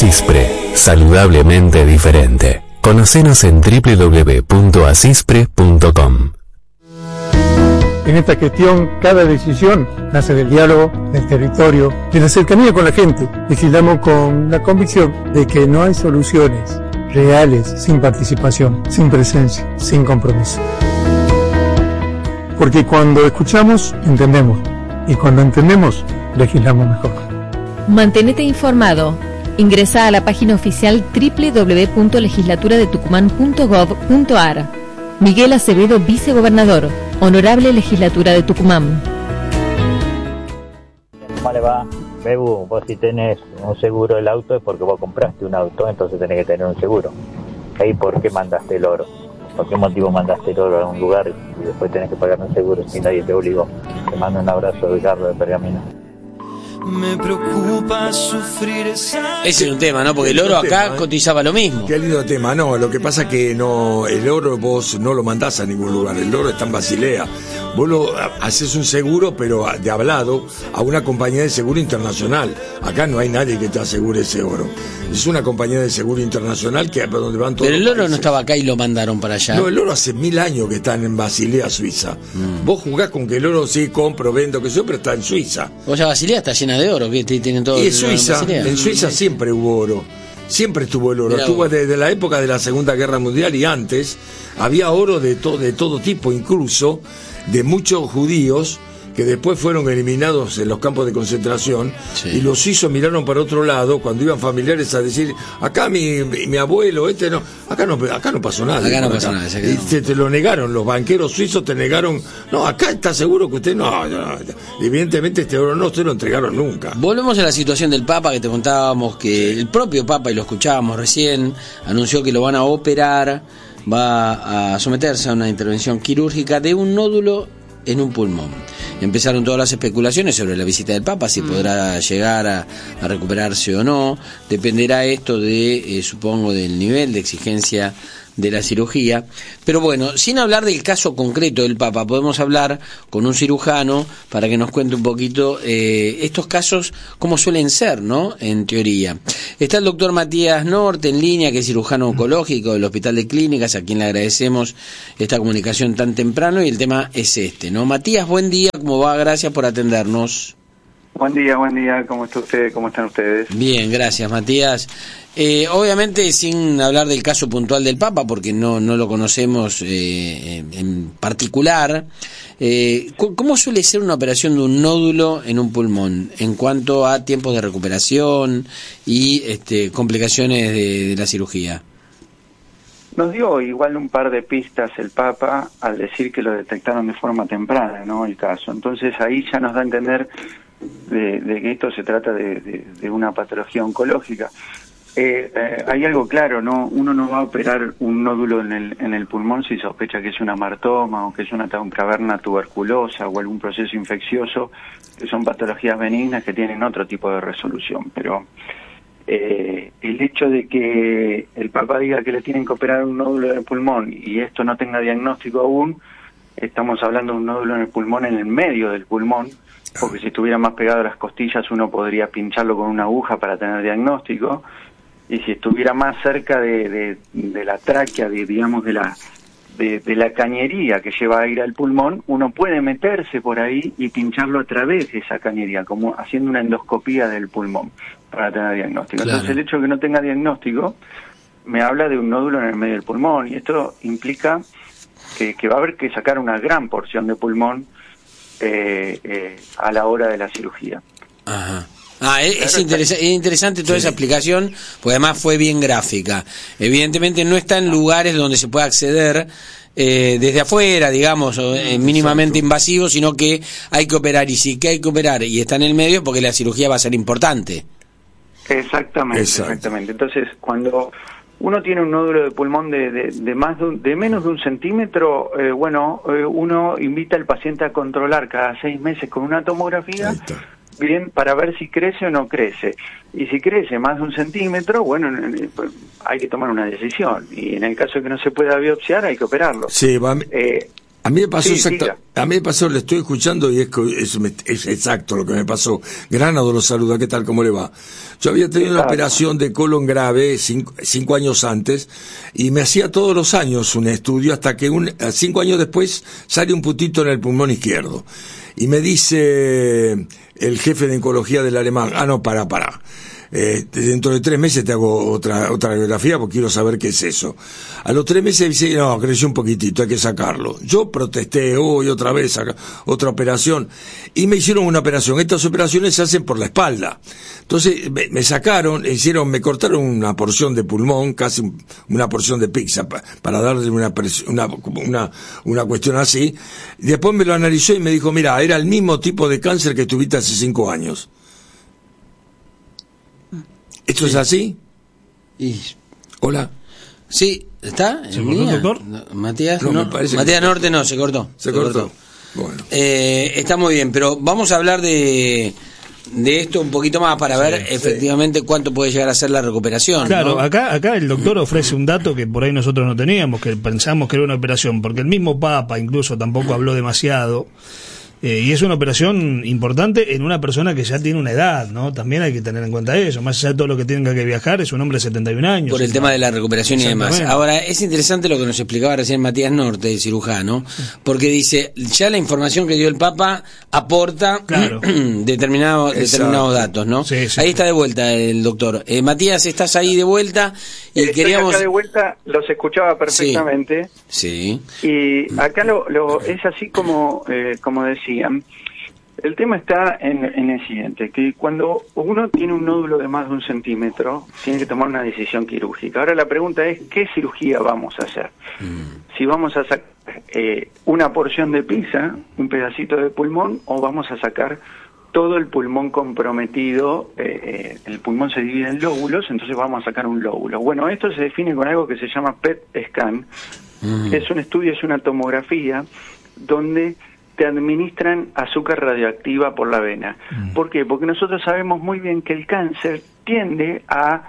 Asispre, saludablemente diferente. Conocenos en www.asispre.com. En esta gestión, cada decisión nace del diálogo, del territorio, de la cercanía con la gente. Legislamos con la convicción de que no hay soluciones reales sin participación, sin presencia, sin compromiso. Porque cuando escuchamos, entendemos. Y cuando entendemos, legislamos mejor. Mantenete informado. Ingresa a la página oficial www.legislaturadetucumán.gov.ar. Miguel Acevedo, vicegobernador. Honorable Legislatura de Tucumán. ¿Cómo le va? Bebu, vos si tenés un seguro del auto es porque vos compraste un auto, entonces tenés que tener un seguro. ¿Y por qué mandaste el oro? ¿Por qué motivo mandaste el oro a un lugar y después tenés que pagar un seguro si nadie te obligó? Te mando un abrazo de Ricardo de Pergamino. Me preocupa sufrir esa... Ese es un tema, ¿no? Porque el oro acá cotizaba lo mismo. Qué lindo tema, no, lo que pasa es que no, el oro vos no lo mandás a ningún lugar, el oro está en Basilea. Vos lo haces un seguro, pero de hablado, a una compañía de seguro internacional. Acá no hay nadie que te asegure ese oro. Es una compañía de seguro internacional que es donde van todos. Pero el oro no estaba acá y lo mandaron para allá. No, el oro hace 1000 años que está en Basilea, Suiza. Vos jugás con que el oro sí compro, vendo, que yo, pero está en Suiza. O sea, Basilea está llena de oro, que tienen todo. Y en Suiza siempre hubo oro. Siempre estuvo el oro. Estuvo desde la época de la Segunda Guerra Mundial y antes. Había oro de todo tipo, incluso de muchos judíos que después fueron eliminados en los campos de concentración, y los suizos miraron para otro lado cuando iban familiares a decir, acá mi abuelo, no, acá no pasó nada. Acá no pasó nada. Y te lo negaron, los banqueros suizos te negaron, no, acá está seguro que usted no, evidentemente este oro no, usted lo entregaron nunca. Volvemos a la situación del Papa que te contábamos, que el propio Papa, y lo escuchábamos recién, anunció que lo van a operar, va a someterse a una intervención quirúrgica de un nódulo en un pulmón. Empezaron todas las especulaciones sobre la visita del Papa, si podrá llegar a recuperarse o no. Dependerá esto de, supongo, del nivel de exigencia de la cirugía. Pero bueno, sin hablar del caso concreto del Papa, podemos hablar con un cirujano para que nos cuente un poquito estos casos, cómo suelen ser, ¿no? En teoría. Está el doctor Matías Norte en línea, que es cirujano oncológico del Hospital de Clínicas, a quien le agradecemos esta comunicación tan temprano, y el tema es este, ¿no? Matías, buen día, ¿cómo va? Gracias por atendernos. Buen día, ¿cómo está usted? ¿Cómo están ustedes? Bien, gracias, Matías. Obviamente sin hablar del caso puntual del Papa, porque no lo conocemos en particular, ¿cómo suele ser una operación de un nódulo en un pulmón en cuanto a tiempos de recuperación y complicaciones de la cirugía? Nos dio igual un par de pistas el Papa al decir que lo detectaron de forma temprana, ¿no? El caso. Entonces ahí ya nos da a entender de que esto se trata de una patología oncológica. Hay algo claro, ¿no? Uno no va a operar un nódulo en el pulmón si sospecha que es una amartoma o que es una caverna tuberculosa o algún proceso infeccioso, que son patologías benignas que tienen otro tipo de resolución. Pero el hecho de que el Papa diga que le tienen que operar un nódulo en el pulmón y esto no tenga diagnóstico aún, estamos hablando de un nódulo en el pulmón, en el medio del pulmón, porque si estuviera más pegado a las costillas uno podría pincharlo con una aguja para tener diagnóstico, y si estuviera más cerca de la tráquea, digamos de la cañería que lleva aire al pulmón, uno puede meterse por ahí y pincharlo a través de esa cañería, como haciendo una endoscopía del pulmón para tener diagnóstico. Claro. Entonces el hecho de que no tenga diagnóstico me habla de un nódulo en el medio del pulmón, y esto implica que va a haber que sacar una gran porción de pulmón a la hora de la cirugía. Ajá. Es interesante toda esa explicación, porque además fue bien gráfica. Evidentemente no está en lugares donde se pueda acceder desde afuera, digamos, mínimamente invasivo, sino que hay que operar, y si que hay que operar y está en el medio, porque la cirugía va a ser importante. Exactamente. Entonces, cuando uno tiene un nódulo de pulmón de menos de 1 centímetro, uno invita al paciente a controlar cada 6 meses con una tomografía, bien, para ver si crece o no crece. Y si crece más de 1 centímetro, hay que tomar una decisión. Y en el caso de que no se pueda biopsiar, hay que operarlo. Sí, A mí me pasó a mí me pasó, le estoy escuchando y es exacto lo que me pasó. Granado lo saluda, ¿qué tal? ¿Cómo le va? Yo había tenido una operación de colon grave 5 años antes y me hacía todos los años un estudio hasta que 5 años después sale un puntito en el pulmón izquierdo. Y me dice el jefe de oncología del alemán, no, para. Dentro de 3 meses te hago otra radiografía porque quiero saber qué es eso. A los 3 meses dice, no, creció un poquitito, hay que sacarlo. Yo protesté, otra vez, otra operación. Y me hicieron una operación. Estas operaciones se hacen por la espalda. Entonces, me sacaron, me cortaron una porción de pulmón, casi una porción de pizza, para darle una cuestión así. Y después me lo analizó y me dijo, mira, era el mismo tipo de cáncer que tuviste hace 5 años. ¿Esto es así? Hola. Sí, ¿está? ¿Se cortó, doctor? Matías, no. Matías Norte no, se cortó. Se cortó. Bueno. Está muy bien, pero vamos a hablar de esto un poquito más para ver efectivamente cuánto puede llegar a ser la recuperación. Claro, ¿no? acá el doctor ofrece un dato que por ahí nosotros no teníamos, que pensamos que era una operación, porque el mismo Papa incluso tampoco habló demasiado. Y es una operación importante en una persona que ya tiene una edad, ¿no? También hay que tener en cuenta eso. Más allá de todo lo que tenga que viajar, es un hombre de 71 años. Por el tema de la recuperación y demás. Ahora, es interesante lo que nos explicaba recién Matías Norte, el cirujano, porque dice, ya la información que dio el Papa aporta determinados datos, ¿no? Sí, ahí está de vuelta el doctor. Matías, estás ahí de vuelta y queríamos... Acá de vuelta, los escuchaba perfectamente. Sí. Y acá es así como decían. El tema está en el siguiente, que cuando uno tiene un nódulo de más de 1 centímetro, tiene que tomar una decisión quirúrgica. Ahora la pregunta es, ¿qué cirugía vamos a hacer? Si vamos a sacar una porción de pizza, un pedacito de pulmón, o vamos a sacar todo el pulmón comprometido. El pulmón se divide en lóbulos, entonces vamos a sacar un lóbulo. Bueno, esto se define con algo que se llama PET scan. Es un estudio, es una tomografía donde te administran azúcar radioactiva por la vena. ¿Por qué? Porque nosotros sabemos muy bien que el cáncer tiende a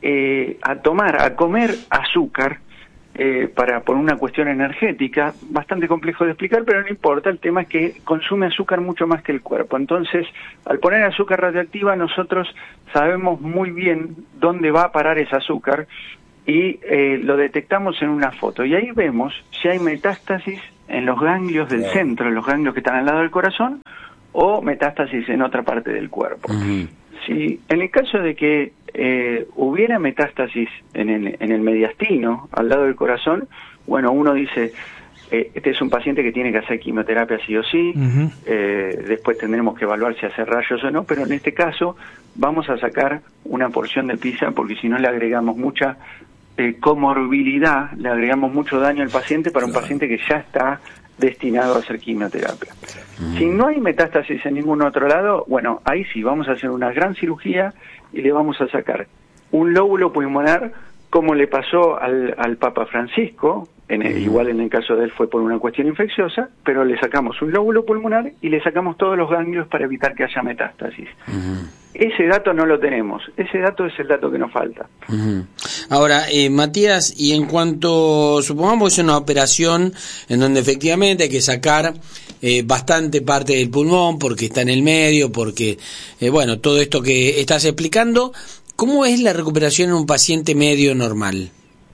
comer azúcar por una cuestión energética, bastante complejo de explicar, pero no importa. El tema es que consume azúcar mucho más que el cuerpo. Entonces, al poner azúcar radioactiva, nosotros sabemos muy bien dónde va a parar ese azúcar y lo detectamos en una foto. Y ahí vemos si hay metástasis en los ganglios del centro, en los ganglios que están al lado del corazón, o metástasis en otra parte del cuerpo. Si en el caso de que hubiera metástasis en el mediastino, al lado del corazón, bueno, uno dice, este es un paciente que tiene que hacer quimioterapia sí o sí, después tendremos que evaluar si hacer rayos o no, pero en este caso vamos a sacar una porción de pizza, porque si no le agregamos mucha comorbilidad, le agregamos mucho daño al paciente para un paciente que ya está destinado a hacer quimioterapia. Si no hay metástasis en ningún otro lado, bueno, ahí sí, vamos a hacer una gran cirugía y le vamos a sacar un lóbulo pulmonar, como le pasó al Papa Francisco, igual en el caso de él fue por una cuestión infecciosa, pero le sacamos un lóbulo pulmonar y le sacamos todos los ganglios para evitar que haya metástasis. Ese dato no lo tenemos, ese dato es el dato que nos falta. Ahora, Matías, y en cuanto, supongamos es una operación en donde efectivamente hay que sacar bastante parte del pulmón porque está en el medio, porque, bueno, todo esto que estás explicando, ¿cómo es la recuperación en un paciente medio normal?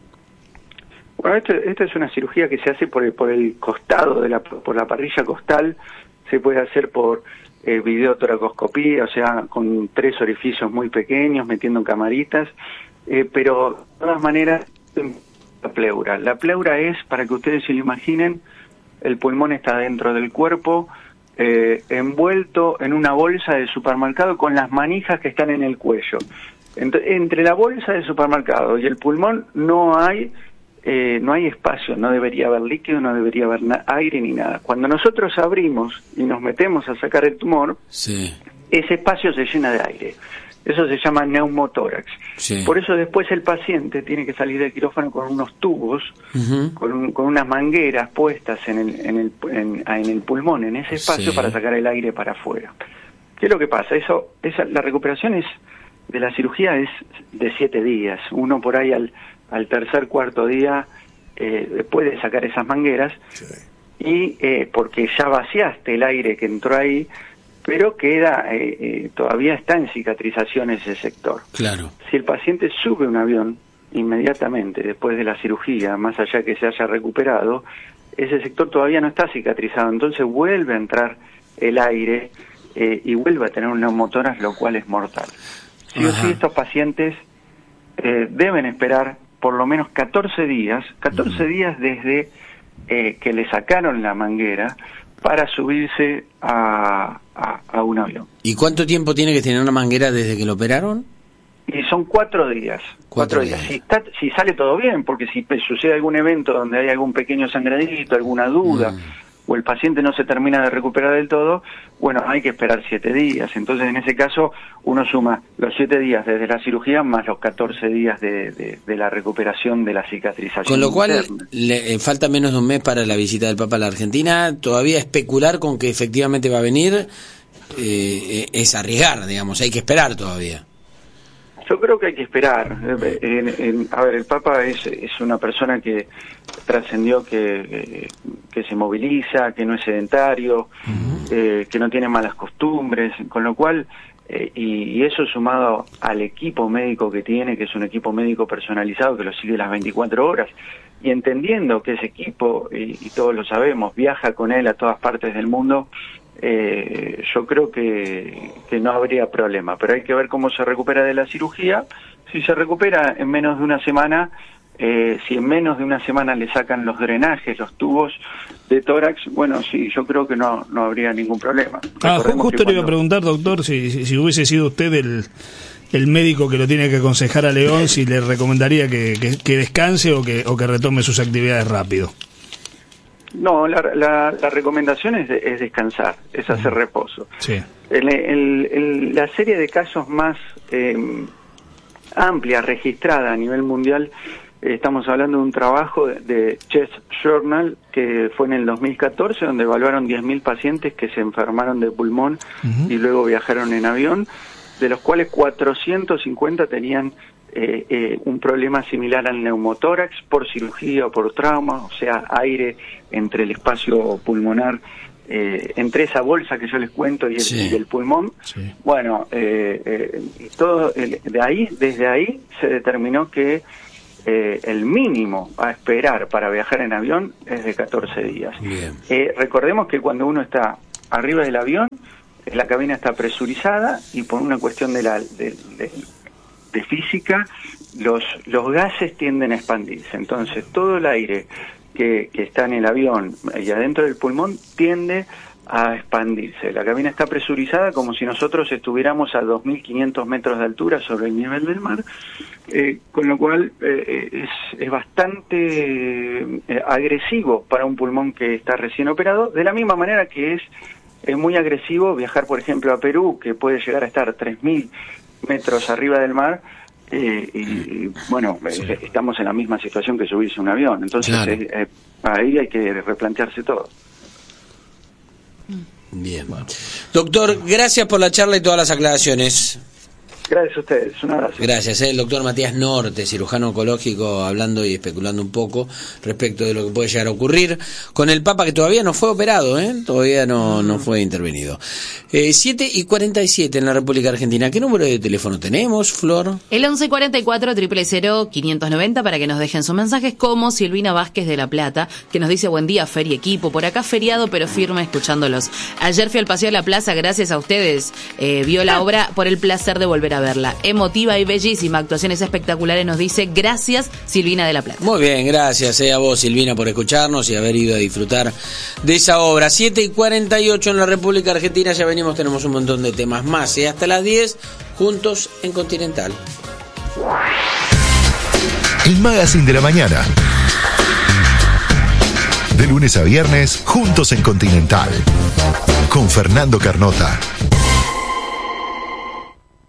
Bueno, esta es una cirugía que se hace por el costado, por la parrilla costal, se puede hacer por videotoracoscopía, o sea, con 3 orificios muy pequeños, metiendo camaritas, pero de todas maneras, la pleura. La pleura es, para que ustedes se lo imaginen, el pulmón está dentro del cuerpo, envuelto en una bolsa de supermercado con las manijas que están en el cuello. Entre la bolsa de supermercado y el pulmón no hay espacio, no debería haber líquido, no debería haber aire ni nada. Cuando nosotros abrimos y nos metemos a sacar el tumor, ese espacio se llena de aire. Eso se llama neumotórax. Por eso después el paciente tiene que salir del quirófano con unos tubos, con unas mangueras puestas en el pulmón, en ese espacio, para sacar el aire para afuera. ¿Qué es lo que pasa? La recuperación de la cirugía es de 7 días. Uno por ahí al tercer, cuarto día puede sacar esas mangueras, y porque ya vaciaste el aire que entró ahí, pero queda todavía está en cicatrización ese sector. Claro. Si el paciente sube un avión inmediatamente después de la cirugía, más allá que se haya recuperado, ese sector todavía no está cicatrizado, entonces vuelve a entrar el aire y vuelve a tener un neumotórax, lo cual es mortal. Sí o sí, estos pacientes deben esperar por lo menos 14 días desde que le sacaron la manguera para subirse a un avión. ¿Y cuánto tiempo tiene que tener una manguera desde que lo operaron? Y son 4 días. 4 días. Si sale todo bien, porque si sucede algún evento donde hay algún pequeño sangradito, alguna duda, o el paciente no se termina de recuperar del todo, bueno, hay que esperar 7 días. Entonces, en ese caso, uno suma los 7 días desde la cirugía más los 14 días de la recuperación de la cicatrización. Con lo cual, interna. falta menos de un mes para la visita del Papa a la Argentina. Todavía especular con que efectivamente va a venir es arriesgar, digamos, hay que esperar todavía. Yo creo que hay que esperar. A ver, el Papa es una persona que trascendió que se moviliza, que no es sedentario, que no tiene malas costumbres, con lo cual, y eso sumado al equipo médico que tiene, que es un equipo médico personalizado que lo sigue las 24 horas, y entendiendo que ese equipo, y todos lo sabemos, viaja con él a todas partes del mundo, yo creo que no habría problema, pero hay que ver cómo se recupera de la cirugía. Si se recupera en menos de una semana, si en menos de una semana le sacan los drenajes, los tubos de tórax, bueno, sí, yo creo que no habría ningún problema. Justo le iba a preguntar, doctor, si hubiese sido usted el médico que lo tiene que aconsejar a León, si le recomendaría que descanse o que retome sus actividades rápido. No, la recomendación es descansar, es hacer reposo. Sí. La serie de casos más amplia registrada a nivel mundial, estamos hablando de un trabajo de Chest Journal que fue en el 2014, donde evaluaron 10.000 pacientes que se enfermaron de pulmón y luego viajaron en avión, de los cuales 450 tenían un problema similar al neumotórax por cirugía o por trauma, o sea, aire entre el espacio pulmonar, entre esa bolsa que yo les cuento y el pulmón. Sí. Bueno, desde ahí se determinó que el mínimo a esperar para viajar en avión es de 14 días. Recordemos que cuando uno está arriba del avión, la cabina está presurizada y por una cuestión de física, los gases tienden a expandirse. Entonces, todo el aire que está en el avión y adentro del pulmón tiende a expandirse. La cabina está presurizada como si nosotros estuviéramos a 2.500 metros de altura sobre el nivel del mar, con lo cual es bastante agresivo para un pulmón que está recién operado, de la misma manera que es muy agresivo viajar, por ejemplo, a Perú, que puede llegar a estar 3.000 metros arriba del mar, y bueno, estamos en la misma situación que subirse un avión. Entonces, claro, ahí hay que replantearse todo. Bien. Doctor, gracias por la charla y todas las aclaraciones. Gracias a ustedes, un abrazo. Gracias, el doctor Matías Norte, cirujano oncológico, hablando y especulando un poco respecto de lo que puede llegar a ocurrir con el Papa, que todavía no fue operado, todavía no fue intervenido. 7:47 en la República Argentina. ¿Qué número de teléfono tenemos, Flor? El 1144-000-590 para que nos dejen sus mensajes, como Silvina Vázquez de La Plata, que nos dice: buen día, Fer y equipo, por acá feriado pero firme escuchándolos. Ayer fui al Paseo de la Plaza, gracias a ustedes, vio la obra, por el placer de volver a verla. Emotiva y bellísima, actuaciones espectaculares, nos dice. Gracias, Silvina de La Plata. Muy bien, gracias a vos, Silvina, por escucharnos y haber ido a disfrutar de esa obra. 7:48 en la República Argentina, ya venimos, tenemos un montón de temas más, hasta las 10, juntos en Continental. El Magazine de la Mañana. De lunes a viernes, juntos en Continental. Con Fernando Carnota.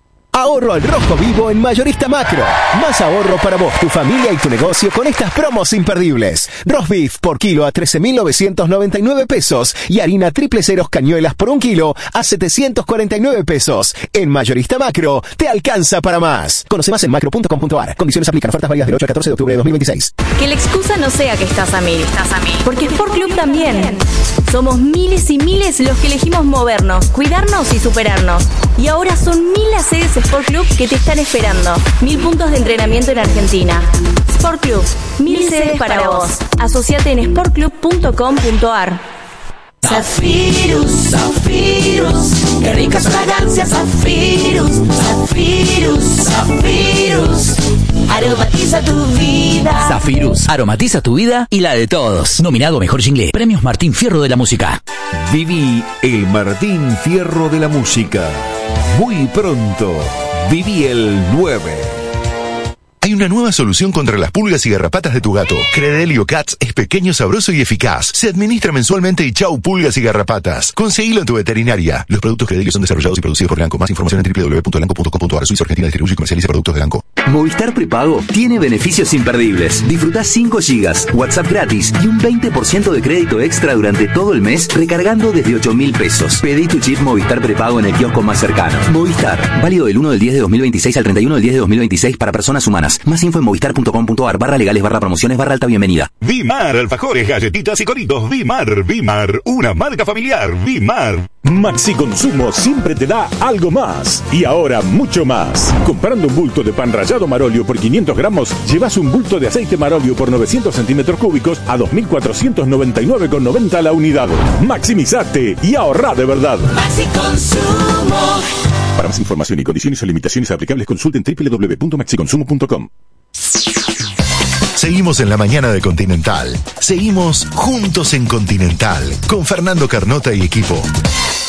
ahorro al rojo vivo en Mayorista Macro. Más ahorro para vos, tu familia y tu negocio con estas promos imperdibles. Roast beef por kilo a 13.999 pesos y harina triple ceros cañuelas por 1 kilo a 749 pesos. En Mayorista Macro te alcanza para más. Conoce más en macro.com.ar. Condiciones aplican. Ofertas válidas del 8 al 14 de octubre de 2026. Que la excusa no sea que estás a mil. Porque Sport Club también. Somos miles y miles los que elegimos movernos, cuidarnos y superarnos. Y ahora son 1000 las sedes Sport Club que te están esperando. 1000 puntos de entrenamiento en Argentina. Sport Club, 1000 sedes para vos. Asociate en sportclub.com.ar. Zafirus, Zafirus, qué ricas fragancias, Zafirus, Zafirus, Zafirus, aromatiza tu vida. Zafirus, aromatiza tu vida y la de todos. Nominado a Mejor Jingle, Premios Martín Fierro de la Música. Viví el Martín Fierro de la Música. Muy pronto, viví el 9. Hay una nueva solución contra las pulgas y garrapatas de tu gato. Credelio Cats es pequeño, sabroso y eficaz. Se administra mensualmente y chau pulgas y garrapatas. Conseguilo en tu veterinaria. Los productos Credelio son desarrollados y producidos por Elanco. Más información en www.elanco.com.ar. Suiza Argentina distribuye y comercializa productos de Elanco. Movistar Prepago tiene beneficios imperdibles. Disfrutá 5 GB, WhatsApp gratis y un 20% de crédito extra durante todo el mes recargando desde 8.000 pesos. Pedí tu chip Movistar Prepago en el kiosco más cercano. Movistar, válido del 1 del 10 de 2026 al 31 del 10 de 2026 para personas humanas. Más info en movistar.com.ar/legales/promociones/alta bienvenida. Vimar, alfajores, galletitas y coritos. Vimar, una marca familiar. Vimar. Maxi Consumo siempre te da algo más. Y ahora mucho más. Comprando un bulto de pan rallado Marolio por 500 gramos, llevas un bulto de aceite Marolio por 900 centímetros cúbicos a 2.499,90 la unidad. Maximizate y ahorra de verdad. Maxi Consumo. Para más información y condiciones o limitaciones aplicables, consulten www.maxiconsumo.com. Seguimos en la mañana de Continental. Seguimos juntos en Continental con Fernando Carnota y equipo.